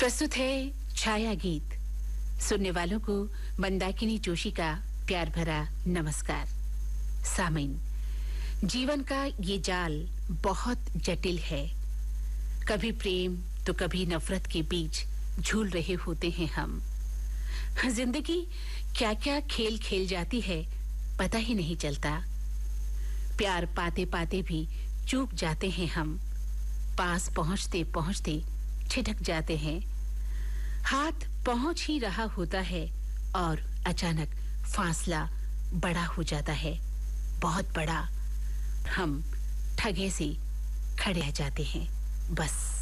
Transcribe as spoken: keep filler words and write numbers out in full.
प्रस्तुत है छाया गीत। सुनने वालों को मंदाकिनी जोशी का प्यार भरा नमस्कार। सामीन, जीवन का ये जाल बहुत जटिल है। कभी प्रेम तो कभी नफरत के बीच झूल रहे होते हैं हम। जिंदगी क्या-क्या खेल खेल जाती है पता ही नहीं चलता। प्यार पाते पाते भी चूक जाते हैं हम। पास पहुंचते पहुंचते छिटक जाते हैं। हाथ पहुंच ही रहा होता है और अचानक फासला बड़ा हो जाता है, बहुत बड़ा। हम ठगे से खड़े रह जाते हैं बस।